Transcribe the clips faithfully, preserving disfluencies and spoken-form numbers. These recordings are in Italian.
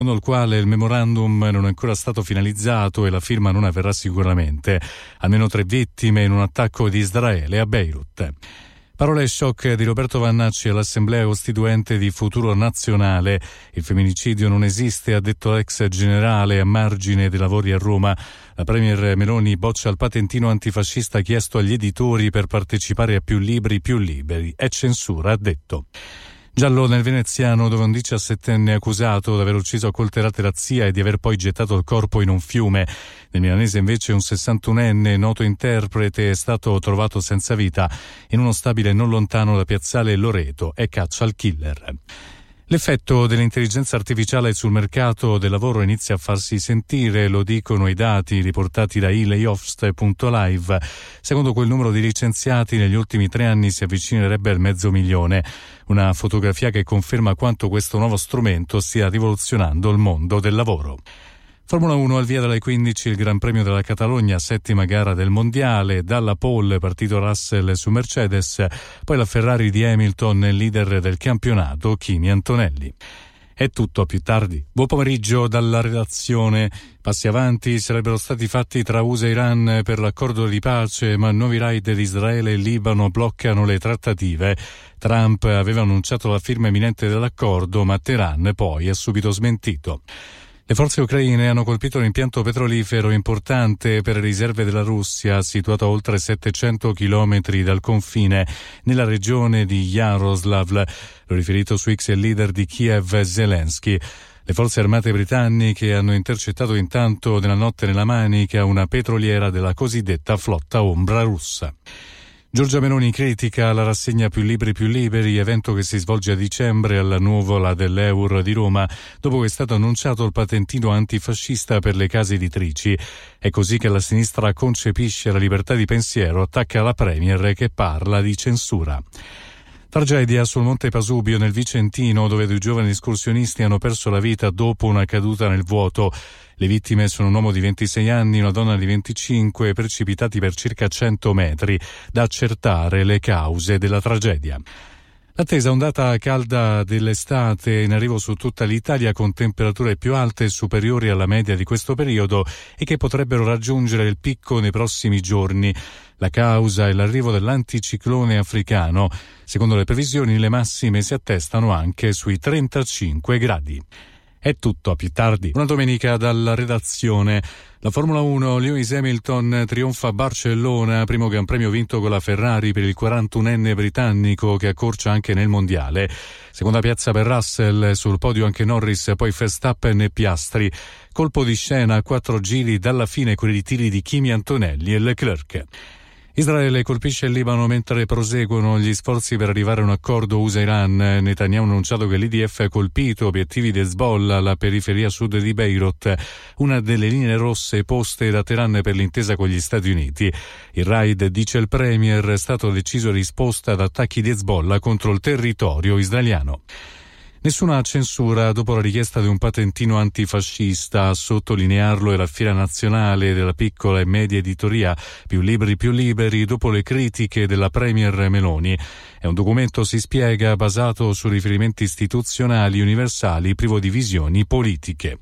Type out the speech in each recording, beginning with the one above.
secondo il quale il memorandum non è ancora stato finalizzato e la firma non avverrà sicuramente. Almeno tre vittime in un attacco di Israele a Beirut. Parole shock di Roberto Vannacci all'Assemblea Costituente di Futuro Nazionale. Il femminicidio non esiste, ha detto l'ex generale a margine dei lavori a Roma. La premier Meloni boccia il patentino antifascista chiesto agli editori per partecipare a più libri più liberi. È censura, ha detto. Giallo nel veneziano, dove un diciassettenne è accusato di aver ucciso a coltellate la zia e di aver poi gettato il corpo in un fiume. Nel milanese invece un sessantunenne, noto interprete, è stato trovato senza vita in uno stabile non lontano da Piazzale Loreto e caccia al killer. L'effetto dell'intelligenza artificiale sul mercato del lavoro inizia a farsi sentire, lo dicono i dati riportati da i layoffs punto live. Secondo quel numero di licenziati negli ultimi tre anni si avvicinerebbe al mezzo milione. Una fotografia che conferma quanto questo nuovo strumento stia rivoluzionando il mondo del lavoro. Formula uno al via dalle quindici il Gran Premio della Catalogna, settima gara del Mondiale, dalla pole partito Russell su Mercedes, poi la Ferrari di Hamilton, leader del campionato Kimi Antonelli. È tutto, a più tardi. Buon pomeriggio dalla redazione. Passi avanti sarebbero stati fatti tra U S A e Iran per l'accordo di pace, ma nuovi raid di Israele e Libano bloccano le trattative. Trump aveva annunciato la firma imminente dell'accordo, ma Teheran poi ha subito smentito. Le forze ucraine hanno colpito un impianto petrolifero importante per le riserve della Russia, situato a oltre settecento chilometri dal confine, nella regione di Yaroslav. L'ho riferito su X il leader di Kiev, Zelensky. Le forze armate britanniche hanno intercettato intanto nella notte nella Manica una petroliera della cosiddetta flotta ombra russa. Giorgia Meloni critica la rassegna Più Libri Più Liberi, evento che si svolge a dicembre alla Nuvola dell'Eur di Roma, dopo che è stato annunciato il patentino antifascista per le case editrici. È così che la sinistra concepisce la libertà di pensiero, attacca la premier che parla di censura. Tragedia sul Monte Pasubio nel Vicentino, dove due giovani escursionisti hanno perso la vita dopo una caduta nel vuoto. Le vittime sono un uomo di ventisei anni e una donna di venticinque, precipitati per circa cento metri, da accertare le cause della tragedia. L'attesa ondata calda dell'estate in arrivo su tutta l'Italia, con temperature più alte e superiori alla media di questo periodo e che potrebbero raggiungere il picco nei prossimi giorni. La causa è l'arrivo dell'anticiclone africano. Secondo le previsioni, le massime si attestano anche sui trentacinque gradi. È tutto, a più tardi. Una domenica dalla redazione. La Formula uno, Lewis Hamilton trionfa a Barcellona, primo Gran Premio vinto con la Ferrari per il quarantunenne britannico che accorcia anche nel mondiale. Seconda piazza per Russell, sul podio anche Norris, poi Verstappen e Piastri. Colpo di scena a quattro giri dalla fine con i ritiri di Kimi Antonelli e Leclerc. Israele colpisce il Libano mentre proseguono gli sforzi per arrivare a un accordo U S A-Iran. Netanyahu ha annunciato che l'I D F ha colpito obiettivi di Hezbollah alla periferia sud di Beirut, una delle linee rosse poste da Teheran per l'intesa con gli Stati Uniti. Il raid, dice il premier, è stato deciso in risposta ad attacchi di Hezbollah contro il territorio israeliano. Nessuna censura dopo la richiesta di un patentino antifascista. A sottolinearlo è la Fiera Nazionale della Piccola e Media Editoria, Più Libri Più Liberi, dopo le critiche della premier Meloni. È un documento, si spiega, basato su riferimenti istituzionali universali, privo di visioni politiche.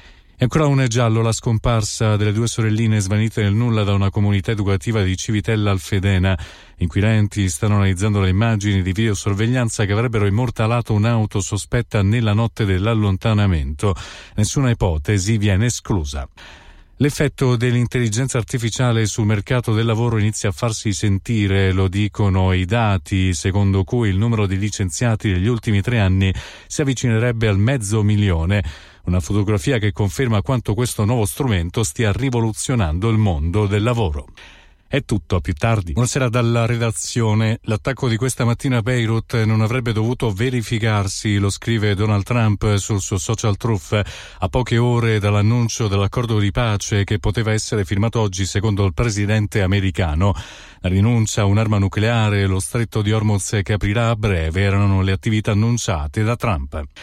E ancora un giallo, la scomparsa delle due sorelline svanite nel nulla da una comunità educativa di Civitella Alfedena. Inquirenti stanno analizzando le immagini di videosorveglianza che avrebbero immortalato un'auto sospetta nella notte dell'allontanamento. Nessuna ipotesi viene esclusa. L'effetto dell'intelligenza artificiale sul mercato del lavoro inizia a farsi sentire, lo dicono i dati, secondo cui il numero di licenziati negli ultimi tre anni si avvicinerebbe al mezzo milione. Una fotografia che conferma quanto questo nuovo strumento stia rivoluzionando il mondo del lavoro. È tutto, a più tardi. Buonasera dalla redazione. L'attacco di questa mattina a Beirut non avrebbe dovuto verificarsi, lo scrive Donald Trump sul suo social Truth, a poche ore dall'annuncio dell'accordo di pace che poteva essere firmato oggi secondo il presidente americano. La rinuncia a un'arma nucleare e lo stretto di Hormuz che aprirà a breve erano le attività annunciate da Trump.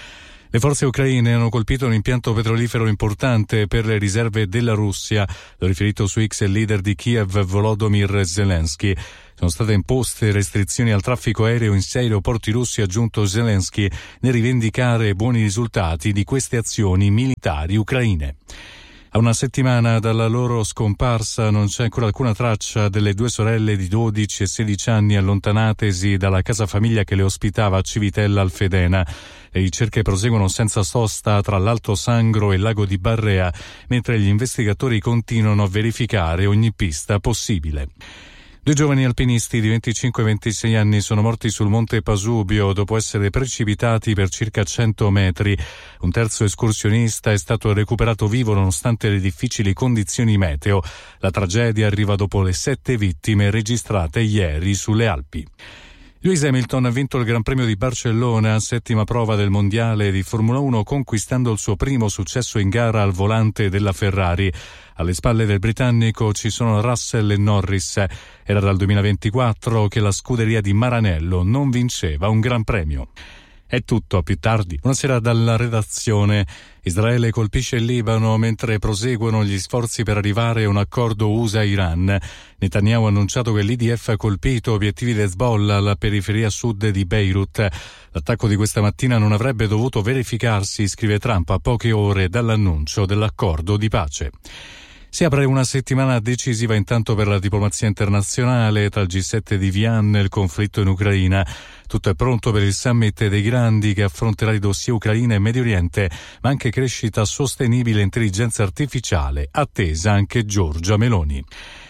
Le forze ucraine hanno colpito un impianto petrolifero importante per le riserve della Russia, l'ha riferito su X il leader di Kiev Volodymyr Zelensky. Sono state imposte restrizioni al traffico aereo in sei aeroporti russi, ha aggiunto Zelensky, nel rivendicare buoni risultati di queste azioni militari ucraine. A una settimana dalla loro scomparsa non c'è ancora alcuna traccia delle due sorelle di dodici e sedici anni allontanatesi dalla casa famiglia che le ospitava a Civitella Alfedena. Le ricerche proseguono senza sosta tra l'Alto Sangro e il lago di Barrea, mentre gli investigatori continuano a verificare ogni pista possibile. Due giovani alpinisti di venticinque e ventisei anni sono morti sul monte Pasubio dopo essere precipitati per circa cento metri. Un terzo escursionista è stato recuperato vivo nonostante le difficili condizioni meteo. La tragedia arriva dopo le sette vittime registrate ieri sulle Alpi. Lewis Hamilton ha vinto il Gran Premio di Barcellona, settima prova del mondiale di Formula uno, conquistando il suo primo successo in gara al volante della Ferrari. Alle spalle del britannico ci sono Russell e Norris. Era dal duemilaventiquattro che la scuderia di Maranello non vinceva un Gran Premio. È tutto, a più tardi. Buonasera dalla redazione. Israele colpisce il Libano mentre proseguono gli sforzi per arrivare a un accordo U S A-Iran. Netanyahu ha annunciato che l'I D F ha colpito obiettivi di Hezbollah alla periferia sud di Beirut. L'attacco di questa mattina non avrebbe dovuto verificarsi, scrive Trump a poche ore dall'annuncio dell'accordo di pace. Si apre una settimana decisiva intanto per la diplomazia internazionale, tra il G sette di Vienna e il conflitto in Ucraina. Tutto è pronto per il summit dei grandi che affronterà i dossier Ucraina e Medio Oriente, ma anche crescita sostenibile e intelligenza artificiale, attesa anche Giorgia Meloni.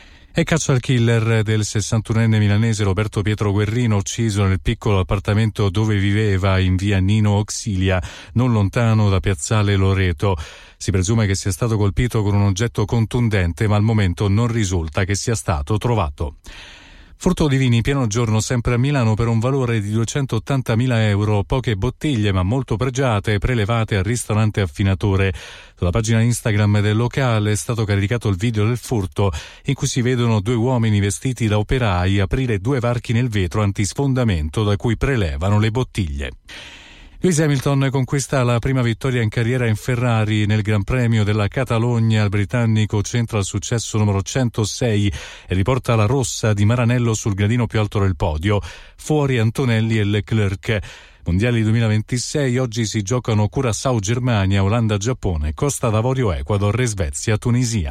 E caccia al killer del sessantunenne milanese Roberto Pietro Guerrino, ucciso nel piccolo appartamento dove viveva in via Nino Auxilia, non lontano da piazzale Loreto. Si presume che sia stato colpito con un oggetto contundente, ma al momento non risulta che sia stato trovato. Furto di vini pieno giorno sempre a Milano per un valore di duecentottantamila euro, poche bottiglie ma molto pregiate prelevate al ristorante Affinatore. Sulla pagina Instagram del locale è stato caricato il video del furto in cui si vedono due uomini vestiti da operai aprire due varchi nel vetro antisfondamento da cui prelevano le bottiglie. Lewis Hamilton conquista la prima vittoria in carriera in Ferrari nel Gran Premio della Catalogna. Il britannico centra il successo numero centosei e riporta la rossa di Maranello sul gradino più alto del podio, fuori Antonelli e Leclerc. Mondiali duemilaventisei, oggi si giocano Curaçao Germania, Olanda Giappone, Costa d'Avorio Ecuador e Svezia Tunisia.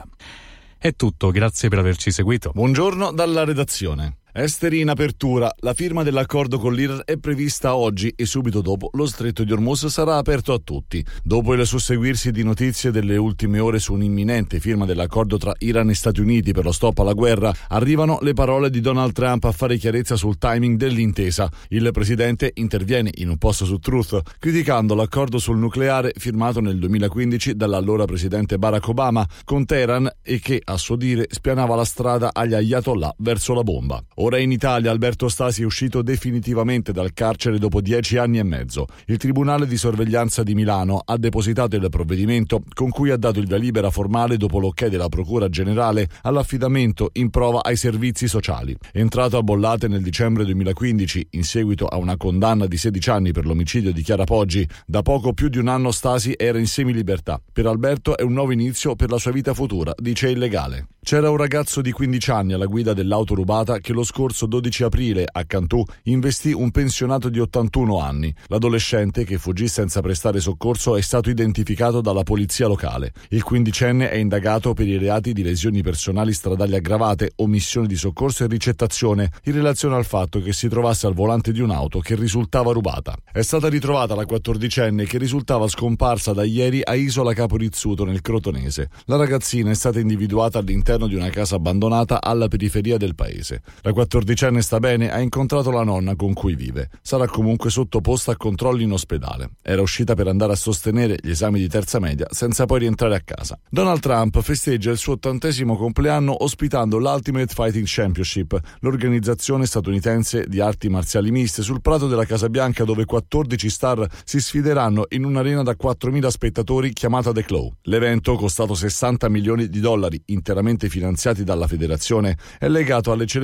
È tutto, grazie per averci seguito. Buongiorno dalla redazione. Esteri in apertura. La firma dell'accordo con l'Iran è prevista oggi e subito dopo lo stretto di Hormuz sarà aperto a tutti. Dopo il susseguirsi di notizie delle ultime ore su un'imminente firma dell'accordo tra Iran e Stati Uniti per lo stop alla guerra, arrivano le parole di Donald Trump a fare chiarezza sul timing dell'intesa. Il presidente interviene in un post su Truth criticando l'accordo sul nucleare firmato nel duemilaquindici dall'allora presidente Barack Obama con Teheran e che, a suo dire, spianava la strada agli ayatollah verso la bomba. Ora in Italia Alberto Stasi è uscito definitivamente dal carcere dopo dieci anni e mezzo. Il Tribunale di sorveglianza di Milano ha depositato il provvedimento con cui ha dato il via libera formale dopo l'ok della Procura Generale all'affidamento in prova ai servizi sociali. Entrato a Bollate nel dicembre duemilaquindici in seguito a una condanna di sedici anni per l'omicidio di Chiara Poggi, da poco più di un anno Stasi era in semilibertà. Per Alberto è un nuovo inizio per la sua vita futura, dice il legale. C'era un ragazzo di quindici anni alla guida dell'auto rubata che lo scorso dodici aprile a Cantù investì un pensionato di ottantuno anni. L'adolescente, che fuggì senza prestare soccorso, è stato identificato dalla polizia locale. Il quindicenne è indagato per i reati di lesioni personali stradali aggravate, omissione di soccorso e ricettazione in relazione al fatto che si trovasse al volante di un'auto che risultava rubata. È stata ritrovata la quattordicenne che risultava scomparsa da ieri a Isola Caporizzuto nel Crotonese. La ragazzina è stata individuata all'interno di una casa abbandonata alla periferia del paese. La quattordicenne sta bene, ha incontrato la nonna con cui vive. Sarà comunque sottoposta a controlli in ospedale. Era uscita per andare a sostenere gli esami di terza media senza poi rientrare a casa. Donald Trump festeggia il suo ottantesimo compleanno ospitando l'Ultimate Fighting Championship, l'organizzazione statunitense di arti marziali miste, sul prato della Casa Bianca, dove quattordici star si sfideranno in un'arena da quattromila spettatori chiamata The Claw. L'evento, costato sessanta milioni di dollari, interamente finanziati dalla federazione, è legato alle celebrazioni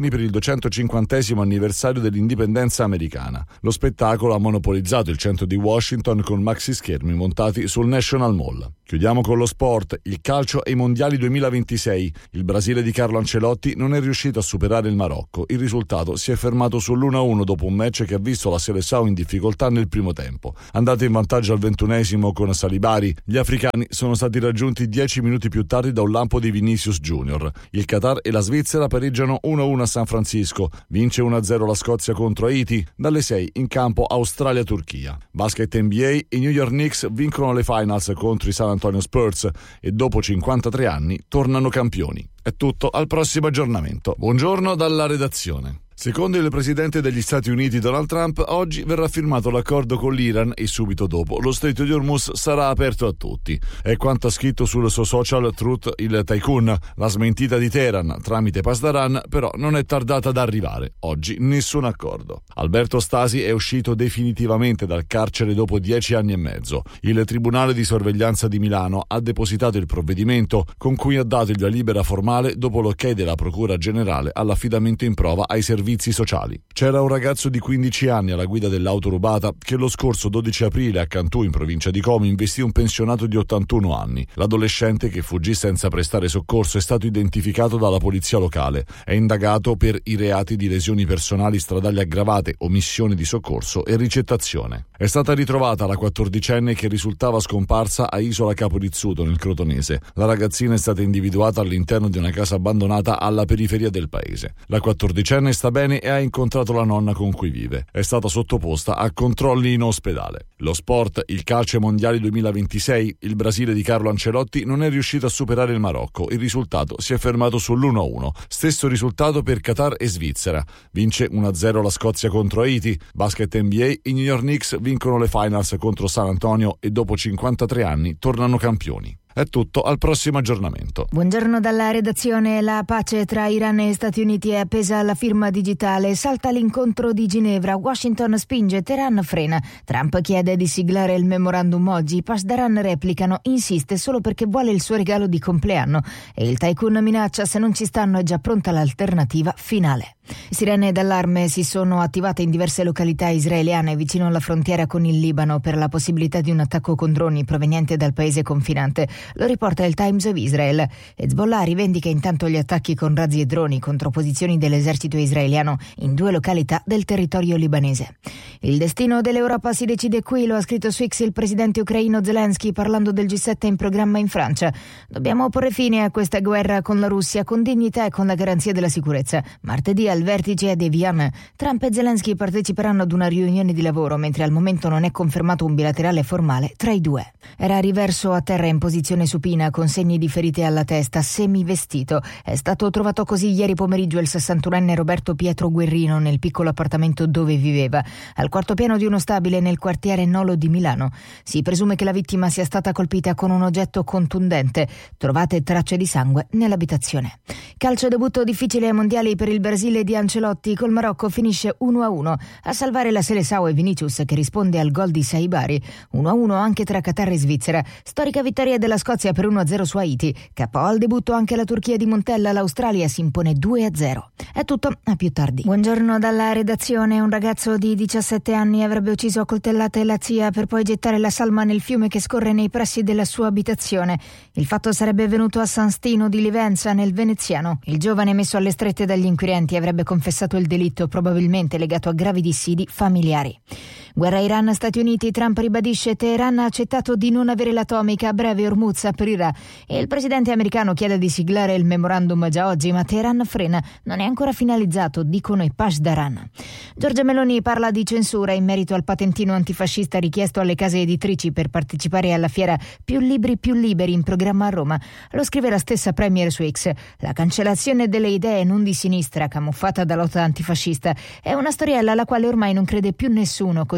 celebrazioni per il duecentocinquantesimo anniversario dell'indipendenza americana. Lo spettacolo ha monopolizzato il centro di Washington con maxi schermi montati sul National Mall. Chiudiamo con lo sport, il calcio e i mondiali duemilaventisei. Il Brasile di Carlo Ancelotti non è riuscito a superare il Marocco. Il risultato si è fermato sull'uno a uno dopo un match che ha visto la Seleção in difficoltà nel primo tempo. Andate in vantaggio al ventunesimo con Salibari, gli africani sono stati raggiunti dieci minuti più tardi da un lampo di Vinicius Junior. Il Qatar e la Svizzera pareggiano uno a uno a San Francisco. Vince uno a zero la Scozia contro Haiti. Dalle sei in campo Australia-Turchia. Basket N B A, i New York Knicks vincono le finals contro i San Antonio Spurs e dopo cinquantatré anni tornano campioni. È tutto, al prossimo aggiornamento. Buongiorno dalla redazione. Secondo il presidente degli Stati Uniti Donald Trump, oggi verrà firmato l'accordo con l'Iran e subito dopo lo stretto di Hormuz sarà aperto a tutti. È quanto ha scritto sul suo social Truth il Tycoon. La smentita di Teheran tramite Pasdaran però non è tardata ad arrivare. Oggi nessun accordo. Alberto Stasi è uscito definitivamente dal carcere dopo dieci anni e mezzo. Il Tribunale di Sorveglianza di Milano ha depositato il provvedimento con cui ha dato il via libera formale dopo l'ok della Procura Generale all'affidamento in prova ai servizi sociali. C'era un ragazzo di quindici anni alla guida dell'auto rubata che lo scorso dodici aprile a Cantù in provincia di Como investì un pensionato di ottantuno anni. L'adolescente che fuggì senza prestare soccorso è stato identificato dalla polizia locale. È indagato per i reati di lesioni personali stradali aggravate, omissione di soccorso e ricettazione. È stata ritrovata la quattordicenne che risultava scomparsa a Isola Caporizzuto nel Crotonese. La ragazzina è stata individuata all'interno di una casa abbandonata alla periferia del paese. La quattordicenne sta bene e ha incontrato la nonna con cui vive. È stata sottoposta a controlli in ospedale. Lo sport, il calcio ai mondiali duemilaventisei, il Brasile di Carlo Ancelotti non è riuscito a superare il Marocco. Il risultato si è fermato sull'uno a uno. Stesso risultato per Qatar e Svizzera. Vince uno a zero la Scozia contro Haiti. Basket N B A, i New York Knicks vincono le finals contro San Antonio e dopo cinquantatré anni tornano campioni. È tutto, al prossimo aggiornamento. Buongiorno dalla redazione. La pace tra Iran e Stati Uniti è appesa alla firma digitale. Salta l'incontro di Ginevra. Washington spinge, Teheran frena. Trump chiede di siglare il memorandum oggi. Pasdaran replicano, insiste solo perché vuole il suo regalo di compleanno. E il Tycoon minaccia, se non ci stanno è già pronta l'alternativa finale. Sirene d'allarme si sono attivate in diverse località israeliane vicino alla frontiera con il Libano per la possibilità di un attacco con droni proveniente dal paese confinante. Lo riporta il Times of Israel. Hezbollah rivendica intanto gli attacchi con razzi e droni contro posizioni dell'esercito israeliano in due località del territorio libanese. Il destino dell'Europa si decide qui, lo ha scritto su X il presidente ucraino Zelensky parlando del G sette in programma in Francia. Dobbiamo porre fine a questa guerra con la Russia con dignità e con la garanzia della sicurezza. Martedì al vertice ad Evian, Trump e Zelensky parteciperanno ad una riunione di lavoro, mentre al momento non è confermato un bilaterale formale tra i due. Era riverso a terra in posizione supina con segni di ferite alla testa, semivestito. È stato trovato così ieri pomeriggio il sessantunenne Roberto Pietro Guerrino nel piccolo appartamento dove viveva, al quarto piano di uno stabile nel quartiere Nolo di Milano. Si presume che la vittima sia stata colpita con un oggetto contundente. Trovate tracce di sangue nell'abitazione. Calcio debutto difficile ai mondiali per il Brasile di Ancelotti. Col Marocco finisce uno a uno. A salvare la Seleção e Vinicius che risponde al gol di Saibari. uno a uno anche tra Qatar e Svizzera. Storica vittoria della Scozia per uno a zero su Haiti. K O al debutto anche la Turchia di Montella. L'Australia si impone due a zero. È tutto, a più tardi. Buongiorno dalla redazione. Un ragazzo di diciassette anni avrebbe ucciso a coltellate la zia per poi gettare la salma nel fiume che scorre nei pressi della sua abitazione. Il fatto sarebbe avvenuto a San Stino di Livenza nel Veneziano. Il giovane messo alle strette dagli inquirenti avrebbe confessato il delitto, probabilmente legato a gravi dissidi familiari. Guerra Iran-Stati Uniti. Trump ribadisce Teheran ha accettato di non avere l'atomica, a breve Hormuz aprirà e il presidente americano chiede di siglare il memorandum già oggi, ma Teheran frena, non è ancora finalizzato, dicono i Pasdaran. Giorgia Meloni parla di censura in merito al patentino antifascista richiesto alle case editrici per partecipare alla fiera Più Libri Più Liberi in programma a Roma. Lo scrive la stessa Premier su X. La cancellazione delle idee non di sinistra camuffata da lotta antifascista è una storiella alla quale ormai non crede più nessuno, così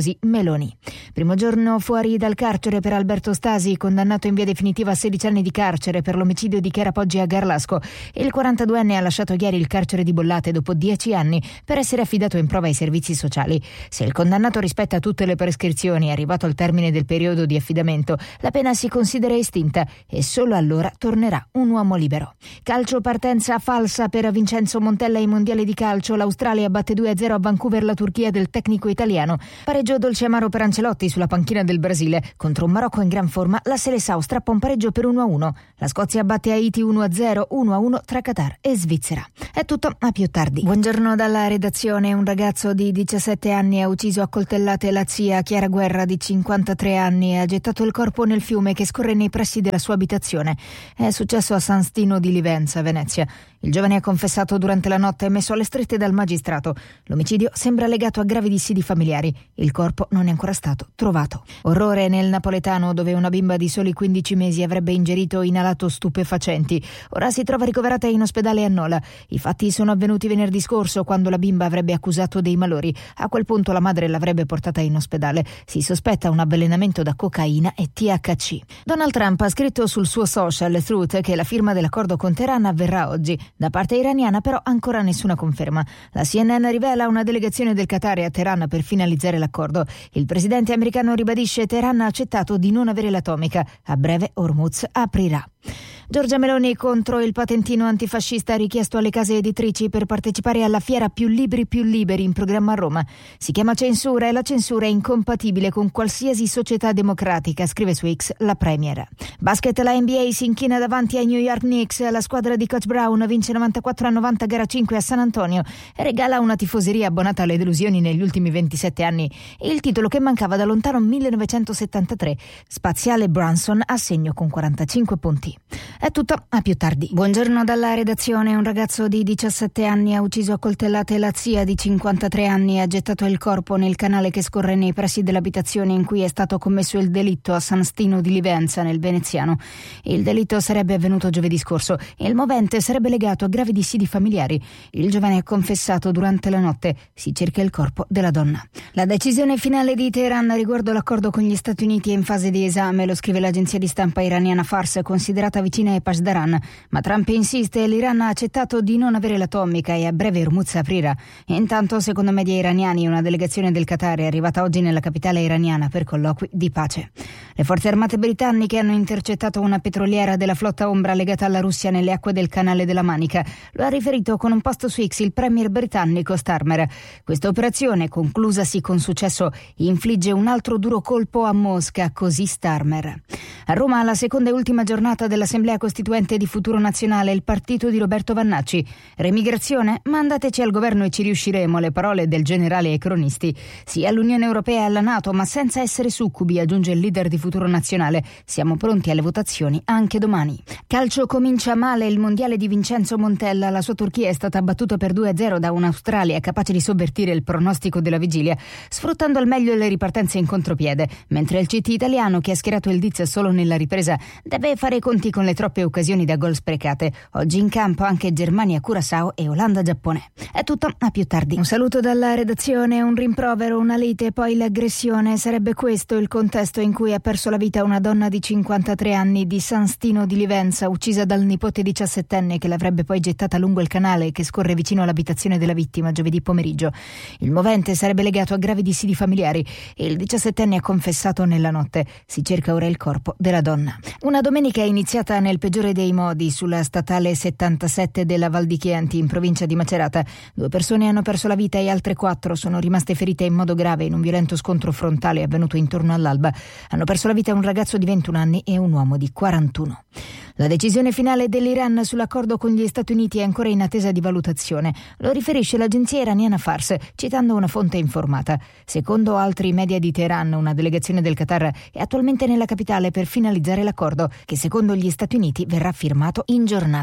così Meloni. Primo giorno fuori dal carcere per Alberto Stasi, condannato in via definitiva a sedici anni di carcere per l'omicidio di Chiara Poggi a Garlasco. Il quarantaduenne ha lasciato ieri il carcere di Bollate dopo dieci anni per essere affidato in prova ai servizi sociali. Se il condannato rispetta tutte le prescrizioni, arrivato al termine del periodo di affidamento, la pena si considera estinta e solo allora tornerà un uomo libero. Calcio, partenza falsa per Vincenzo Montella ai mondiali di calcio. L'Australia batte due a zero a Vancouver la Turchia del tecnico italiano. Pareggio dolce amaro per Ancelotti sulla panchina del Brasile. Contro un Marocco in gran forma, la Seleção strappa un pareggio per uno a uno. La Scozia batte Haiti uno a zero, uno a uno tra Qatar e Svizzera. È tutto, a più tardi. Buongiorno dalla redazione. Un ragazzo di diciassette anni ha ucciso a coltellate la zia Chiara Guerra di cinquantatré anni e ha gettato il corpo nel fiume che scorre nei pressi della sua abitazione. È successo a San Stino di Livenza, Venezia. Il giovane ha confessato durante la notte e messo alle strette dal magistrato. L'omicidio sembra legato a gravi dissidi familiari. Il corpo non è ancora stato trovato. Orrore nel napoletano, dove una bimba di soli quindici mesi avrebbe ingerito e inalato stupefacenti. Ora si trova ricoverata in ospedale a Nola. I fatti sono avvenuti venerdì scorso, quando la bimba avrebbe accusato dei malori. A quel punto la madre l'avrebbe portata in ospedale. Si sospetta un avvelenamento da cocaina e T H C. Donald Trump ha scritto sul suo social Truth che la firma dell'accordo con Teheran avverrà oggi. Da parte iraniana però ancora nessuna conferma. La C N N rivela una delegazione del Qatar a Teheran per finalizzare l'accordo. Il presidente americano ribadisce: Teheran ha accettato di non avere l'atomica. A breve Hormuz aprirà. Giorgia Meloni contro il patentino antifascista, ha richiesto alle case editrici per partecipare alla fiera Più Libri Più Liberi in programma a Roma. Si chiama censura e la censura è incompatibile con qualsiasi società democratica, scrive su X la Premier. Basket, la N B A si inchina davanti ai New York Knicks. La squadra di Coach Brown vince novantaquattro a novanta gara cinque a San Antonio e regala una tifoseria abbonata alle delusioni negli ultimi ventisette anni il titolo che mancava da lontano millenovecentosettantatré. Spaziale Brunson a segno con quarantacinque punti. È tutto, a più tardi. Buongiorno dalla redazione. Un ragazzo di diciassette anni ha ucciso a coltellate la zia di cinquantatré anni e ha gettato il corpo nel canale che scorre nei pressi dell'abitazione in cui è stato commesso il delitto a San Stino di Livenza, nel veneziano. Il delitto sarebbe avvenuto giovedì scorso e il movente sarebbe legato a gravi dissidi familiari. Il giovane ha confessato durante la notte. Si cerca il corpo della donna. La decisione finale di Teheran riguardo l'accordo con gli Stati Uniti è in fase di esame, lo scrive l'agenzia di stampa iraniana Fars, considerata vicina ai Pashdaran, ma Trump insiste e l'Iran ha accettato di non avere l'atomica e a breve Hormuz aprirà. Intanto, secondo media iraniani, una delegazione del Qatar è arrivata oggi nella capitale iraniana per colloqui di pace. Le forze armate britanniche hanno intercettato una petroliera della flotta ombra legata alla Russia nelle acque del Canale della Manica. Lo ha riferito con un post su X il premier britannico Starmer. Questa operazione, conclusasi con successo, infligge un altro duro colpo a Mosca, così Starmer. A Roma, la seconda e ultima giornata dell'Assemblea Costituente di Futuro Nazionale, il partito di Roberto Vannacci. Remigrazione? Mandateci al governo e ci riusciremo, le parole del generale ai cronisti. Sì all'Unione Europea e alla NATO, ma senza essere succubi, aggiunge il leader di Futuro Nazionale. Siamo pronti alle votazioni anche domani. Calcio, comincia male il mondiale di Vincenzo Montella. La sua Turchia è stata battuta per due a zero da un'Australia capace di sovvertire il pronostico della vigilia, sfruttando al meglio le ripartenze in contropiede, mentre il C T italiano, che ha schierato il Diz solo nella ripresa, deve fare i conti con le troppe occasioni da gol sprecate. Oggi in campo anche Germania-Curaçao e Olanda-Giappone. È tutto, a più tardi. Un saluto dalla redazione. Un rimprovero, una lite, poi l'aggressione. Sarebbe questo il contesto in cui ha perso la vita una donna di cinquantatré anni di San Stino di Livenza, uccisa dal nipote diciassettenne che l'avrebbe poi gettata lungo il canale che scorre vicino all'abitazione della vittima giovedì pomeriggio. Il movente sarebbe legato a gravi dissidi familiari e il diciassettenne ha confessato nella notte. Si cerca ora il corpo della donna. Una domenica è iniziata nel peggiore dei modi sulla statale settantasette della Val di Chianti, in provincia di Macerata. Due persone hanno perso la vita e altre quattro sono rimaste ferite in modo grave in un violento scontro frontale avvenuto intorno all'alba. Hanno perso la vita un ragazzo di ventuno anni e un uomo di quarantuno. La decisione finale dell'Iran sull'accordo con gli Stati Uniti è ancora in attesa di valutazione. Lo riferisce l'agenzia iraniana Fars, citando una fonte informata. Secondo altri media di Teheran, una delegazione del Qatar è attualmente nella capitale per finalizzare l'accordo, che secondo gli Stati Uniti verrà firmato in giornata.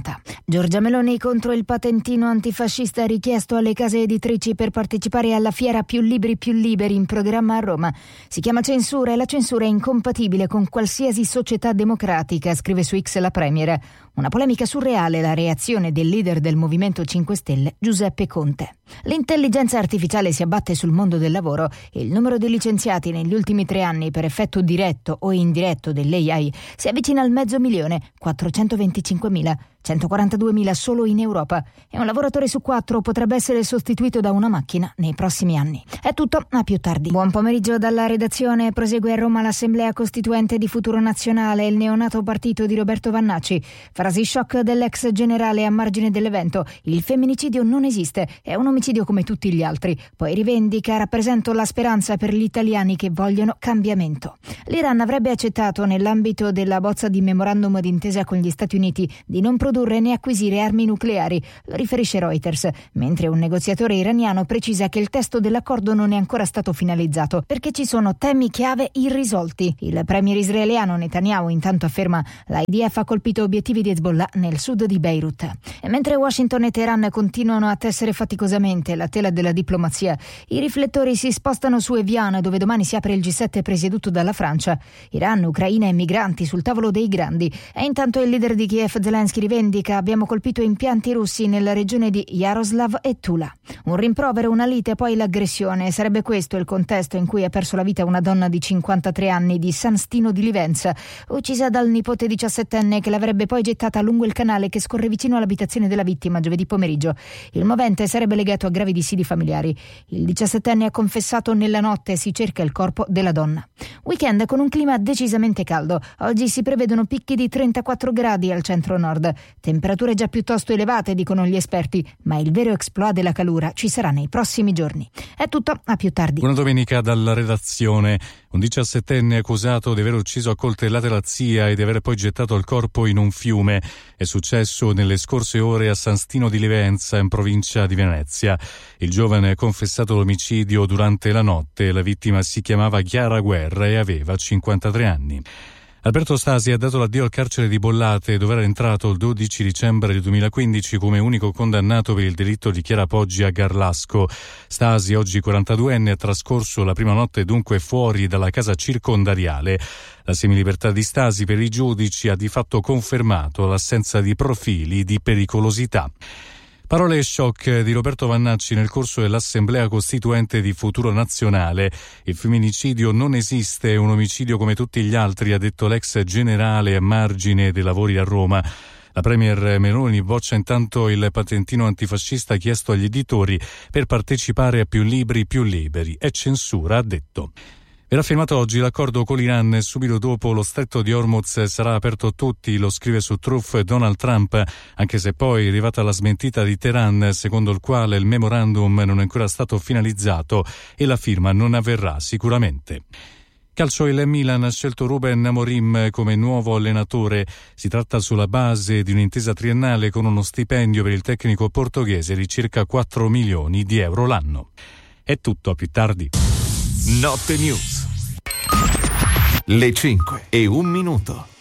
Giorgia Meloni contro il patentino antifascista richiesto alle case editrici per partecipare alla fiera Più Libri Più Liberi in programma a Roma. Si chiama censura e la censura è incompatibile con qualsiasi società democratica, scrive su X la Premier. Una polemica surreale la reazione del leader del Movimento cinque Stelle, Giuseppe Conte. L'intelligenza artificiale si abbatte sul mondo del lavoro e il numero di licenziati negli ultimi tre anni per effetto diretto o indiretto dell'A I si avvicina al mezzo milione, quattrocentoventicinquemila, centoquarantaduemila solo in Europa, e un lavoratore su quattro potrebbe essere sostituito da una macchina nei prossimi anni. È tutto, a più tardi. Buon pomeriggio dalla redazione. Prosegue a Roma l'Assemblea Costituente di Futuro Nazionale, il neonato partito di Roberto Vannacci. Frasi shock dell'ex generale a margine dell'evento: il femminicidio non esiste, è un omicidio come tutti gli altri. Poi rivendica: rappresento la speranza per gli italiani che vogliono cambiamento. L'Iran avrebbe accettato, nell'ambito della bozza di memorandum d'intesa con gli Stati Uniti, di non produrre né acquisire armi nucleari, lo riferisce Reuters, mentre un negoziatore iraniano precisa che il testo dell'accordo non è ancora stato finalizzato perché ci sono temi chiave irrisolti. Il premier israeliano Netanyahu intanto afferma: l'I D F ha colpito obiettivi di Hezbollah nel sud di Beirut. E mentre Washington e Teheran continuano a tessere faticosamente la tela della diplomazia, i riflettori si spostano su Evian, dove domani si apre il G sette presieduto dalla Francia. Iran, Ucraina e migranti sul tavolo dei grandi. E intanto il leader di Kiev, Zelensky, rivendica: abbiamo colpito impianti russi nella regione di Yaroslav e Tula. Un rimprovero, una lite, poi l'aggressione. Sarebbe questo il contesto in cui ha perso la vita una donna di cinquantatré anni di San Stino di Livenza, uccisa dal nipote diciassettenne che l'avrebbe poi gettata lungo il canale che scorre vicino all'abitazione della vittima giovedì pomeriggio. Il movente sarebbe legato a gravi dissidi familiari. Il diciassettenne ha confessato: nella notte si cerca il corpo della donna. Weekend con un clima decisamente caldo. Oggi si prevedono picchi di trentaquattro gradi al centro-nord. Temperature già piuttosto elevate, dicono gli esperti, ma il vero exploit della calura ci sarà nei prossimi giorni. È tutto, a più tardi. Buona domenica dalla redazione. Un diciassettenne accusato di aver ucciso a coltellate la zia e di aver poi gettato il corpo in un fiume. È successo nelle scorse ore a San Stino di Livenza, in provincia di Venezia. Il giovane ha confessato l'omicidio durante la notte. La vittima si chiamava Chiara Guerra e aveva cinquantatré anni. Alberto Stasi ha dato l'addio al carcere di Bollate, dove era entrato il dodici dicembre del duemilaquindici come unico condannato per il delitto di Chiara Poggi a Garlasco. Stasi, oggi quarantaduenne, ha trascorso la prima notte dunque fuori dalla casa circondariale. La semilibertà di Stasi per i giudici ha di fatto confermato l'assenza di profili di pericolosità. Parole shock di Roberto Vannacci nel corso dell'Assemblea Costituente di Futuro Nazionale. Il femminicidio non esiste, è un omicidio come tutti gli altri, ha detto l'ex generale a margine dei lavori a Roma. La premier Meloni boccia intanto il patentino antifascista chiesto agli editori per partecipare a Più Libri Più Liberi. È censura, ha detto. Verrà firmato oggi l'accordo con l'Iran, subito dopo lo stretto di Hormuz sarà aperto a tutti, lo scrive su Truth Donald Trump, anche se poi è arrivata la smentita di Teheran, secondo il quale il memorandum non è ancora stato finalizzato e la firma non avverrà sicuramente. Calcio, il Milan ha scelto Ruben Amorim come nuovo allenatore. Si tratta sulla base di un'intesa triennale con uno stipendio per il tecnico portoghese di circa quattro milioni di euro l'anno. È tutto, a più tardi. Notte News. Le cinque e un minuto.